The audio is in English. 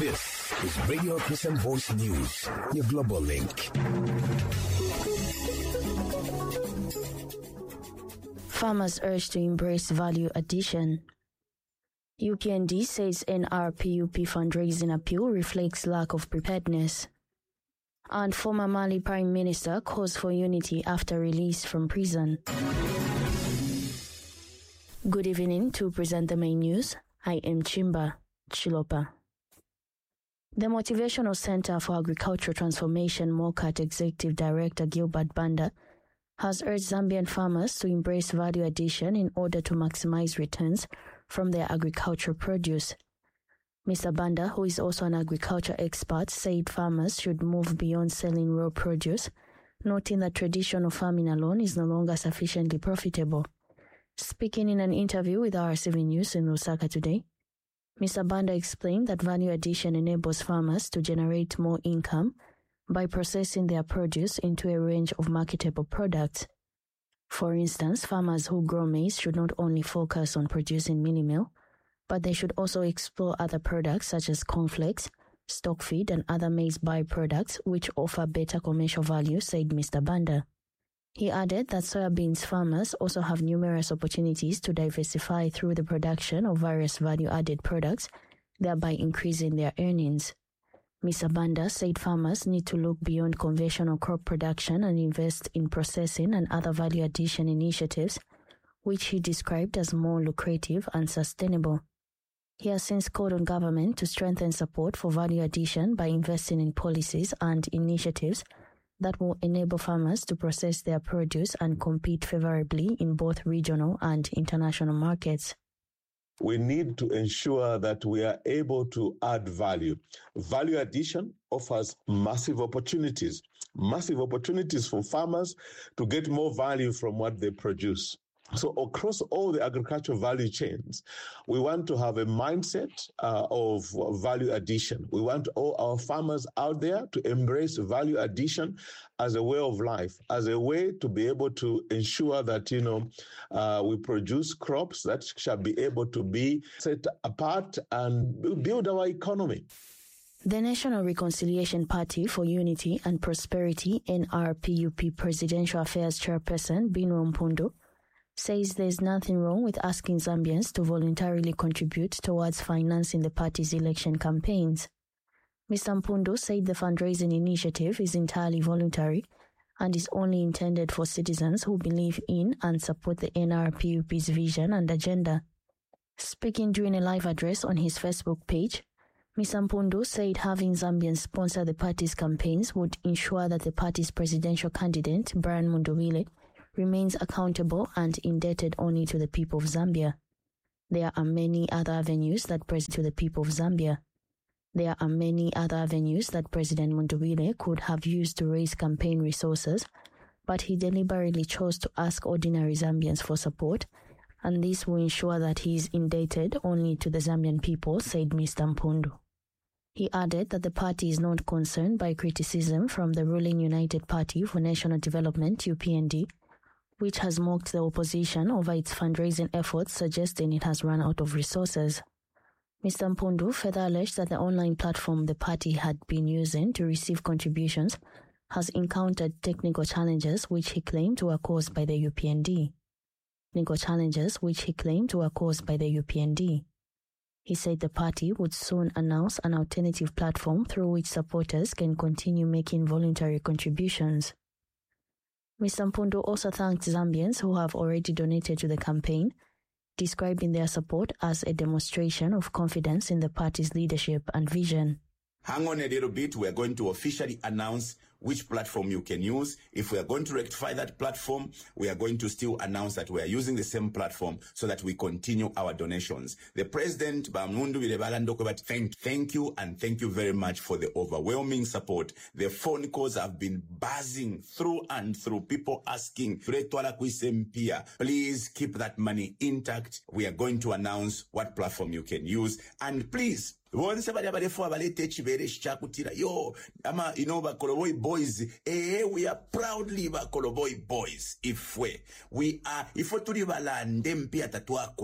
This is Radio Christian Voice News, your global link. Farmers urged to embrace value addition. UPND says NRPUP fundraising appeal reflects lack of preparedness. And former Mali Prime Minister calls for unity after release from prison. Good evening. To present the main news, I am Chimba Chilopa. The Motivational Center for Agricultural Transformation MOCAT Executive Director Gilbert Banda has urged Zambian farmers to embrace value addition in order to maximize returns from their agricultural produce. Mr. Banda, who is also an agriculture expert, said farmers should move beyond selling raw produce, noting that traditional farming alone is no longer sufficiently profitable. Speaking in an interview with RCV News in Lusaka today, Mr. Banda explained that value addition enables farmers to generate more income by processing their produce into a range of marketable products. For instance, farmers who grow maize should not only focus on producing mini meal, but they should also explore other products such as cornflakes, stock feed, and other maize byproducts which offer better commercial value, said Mr. Banda. He added that soybeans farmers also have numerous opportunities to diversify through the production of various value-added products, thereby increasing their earnings. Mr. Banda said farmers need to look beyond conventional crop production and invest in processing and other value addition initiatives, which he described as more lucrative and sustainable. He has since called on government to strengthen support for value addition by investing in policies and initiatives that will enable farmers to process their produce and compete favorably in both regional and international markets. We need to ensure that we are able to add value. Value addition offers massive opportunities for farmers to get more value from what they produce. So across all the agricultural value chains, we want to have a mindset of value addition. We want all our farmers out there to embrace value addition as a way of life, as a way to be able to ensure that, we produce crops that shall be able to be set apart and build our economy. The National Reconciliation Party for Unity and Prosperity, NRPUP Presidential Affairs Chairperson Binwo Mpundu says there's nothing wrong with asking Zambians to voluntarily contribute towards financing the party's election campaigns. Mr. Mpundu said the fundraising initiative is entirely voluntary and is only intended for citizens who believe in and support the NRPUP's vision and agenda. Speaking during a live address on his Facebook page, Mr. Mpundu said having Zambians sponsor the party's campaigns would ensure that the party's presidential candidate, Brian Mundubile, remains accountable and indebted only to the people of Zambia. There are many other avenues that President Mundubile could have used to raise campaign resources, but he deliberately chose to ask ordinary Zambians for support, and this will ensure that he is indebted only to the Zambian people, said Mr. Mpundu. He added that the party is not concerned by criticism from the ruling United Party for National Development, UPND, which has mocked the opposition over its fundraising efforts, suggesting it has run out of resources. Mr. Mpundu further alleged that the online platform the party had been using to receive contributions has encountered technical challenges which he claimed were caused by the UPND. He said the party would soon announce an alternative platform through which supporters can continue making voluntary contributions. Mr. Mpundu also thanked Zambians who have already donated to the campaign, describing their support as a demonstration of confidence in the party's leadership and vision. Hang on a little bit. We are going to officially announce which platform you can use. If we are going to rectify that platform, we are going to still announce that we are using the same platform so that we continue our donations. The President, thank you and thank you very much for the overwhelming support. The phone calls have been buzzing through and through. People asking, please keep that money intact. We are going to announce what platform you can use. And please, boys, we are proudly Bakoloboy boys. If we are, if we